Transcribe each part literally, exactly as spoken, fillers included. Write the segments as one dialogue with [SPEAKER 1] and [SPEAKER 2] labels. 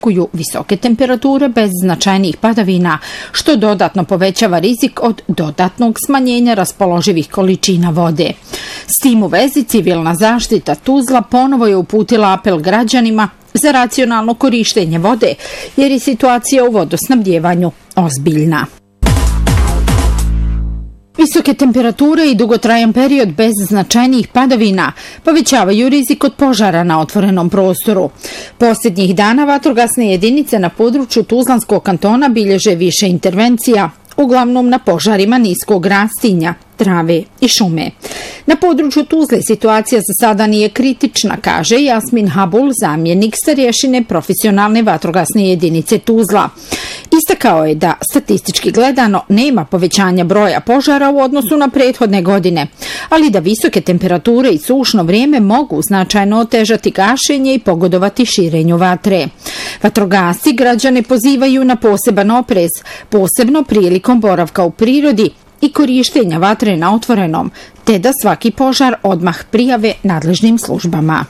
[SPEAKER 1] kuju visoke temperature bez značajnijih padavina, što dodatno povećava rizik od dodatnog smanjenja raspoloživih količina vode. S tim u vezi civilna zaštita Tuzla ponovo je uputila apel građanima za racionalno korištenje vode, jer je situacija u vodosnabdjevanju ozbiljna. Visoke temperature i dugotrajan period bez značajnijih padavina povećavaju rizik od požara na otvorenom prostoru. Posljednjih dana vatrogasne jedinice na području Tuzlanskog kantona bilježe više intervencija, uglavnom na požarima niskog rastinja, trave i šume. Na području Tuzle situacija za sada nije kritična, kaže Jasmin Habul, zamjenik starješine profesionalne vatrogasne jedinice Tuzla. Istakao je da statistički gledano nema povećanja broja požara u odnosu na prethodne godine, ali da visoke temperature i sušno vrijeme mogu značajno otežati gašenje i pogodovati širenju vatre. Vatrogasci građane pozivaju na poseban oprez, posebno prilikom boravka u prirodi i korištenja vatre na otvorenom, te da svaki požar odmah prijave nadležnim službama.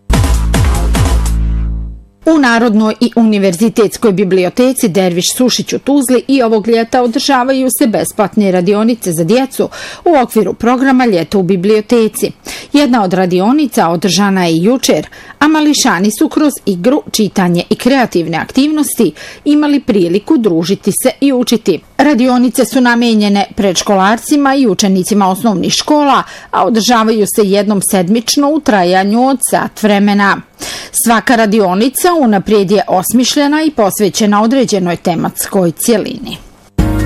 [SPEAKER 1] U Narodnoj i univerzitetskoj biblioteci Derviš Sušić u Tuzli i ovog ljeta održavaju se besplatne radionice za djecu u okviru programa Ljeto u biblioteci. Jedna od radionica održana je jučer, a mališani su kroz igru, čitanje i kreativne aktivnosti imali priliku družiti se i učiti. Radionice su namijenjene predškolarcima i učenicima osnovnih škola, a održavaju se jednom sedmično u trajanju od sat vremena. Svaka radionica unaprijed je osmišljena i posvećena određenoj tematskoj cjelini.